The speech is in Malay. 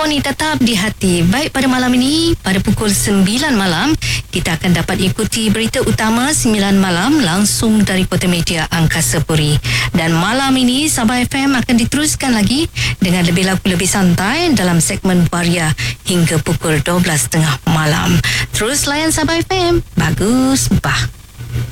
Telefoni tetap di hati. Baik, pada malam ini, pada pukul 9 malam, kita akan dapat ikuti berita utama 9 malam langsung dari Kota Media Angkasa Puri. Dan malam ini, Sabah FM akan diteruskan lagi dengan lebih lagu lebih santai dalam segmen Waria hingga pukul 12.30 malam. Terus layan Sabah FM. Bagus, bah.